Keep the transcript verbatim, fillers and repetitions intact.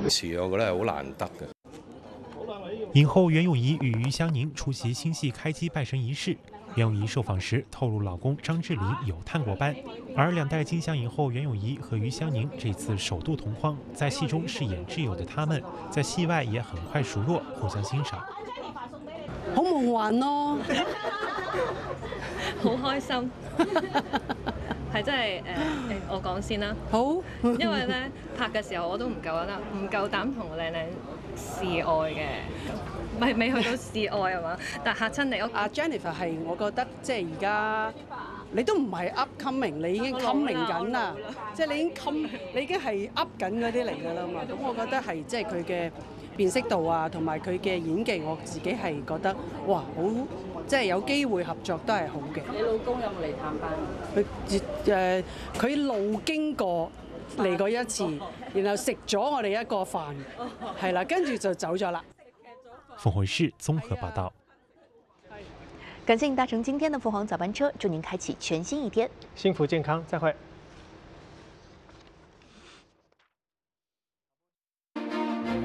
詞我覺得係好難得嘅。 影后袁咏仪与余香凝出席新戏开机拜神仪式。袁咏仪受访时透露，老公张智霖有探过班，而两代金像影后袁咏仪和余香凝这次首度同框，在戏中饰演挚友的他们，在戏外也很快熟络，互相欣賞。 好夢幻咯， 好開心，係真係誒誒，我講先啦。 好， 因為咧拍嘅時候我都唔夠得，唔夠膽同靚靚示愛嘅。 唔係未去到示愛係嘛？但嚇親你屋。 阿 Jennifer 係我覺得即係而家你都唔係 upcoming， 你已經 coming 緊啦，即係你已經 come， 你已經係 up 緊嗰啲嚟㗎啦嘛。咁我覺得係即係佢嘅辨識度啊，同埋佢嘅演技，我自己係覺得哇好，即係有機會合作都係好嘅。 你老公有冇嚟探班？ 佢誒佢路經過嚟過一次，然後食咗我哋一個飯，係啦，跟住就走咗啦。 凤凰市综合报道。 感谢您搭乘今天的凤凰早班车，祝您开启全新一天， 幸福健康，再会。